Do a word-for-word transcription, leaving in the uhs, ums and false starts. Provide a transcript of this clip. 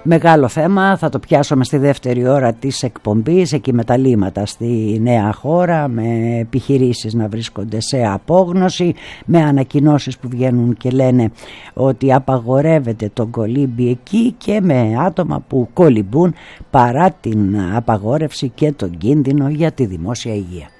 Μεγάλο θέμα, θα το πιάσουμε στη δεύτερη ώρα της εκπομπής, εκεί με τα λύματα στη νέα χώρα, με επιχειρήσεις να βρίσκονται σε απόγνωση, με ανακοινώσεις που βγαίνουν και λένε ότι απαγορεύεται το κολύμπι εκεί και με άτομα που κολυμπούν παρά την απαγόρευση και τον κίνδυνο για τη δημόσια υγεία.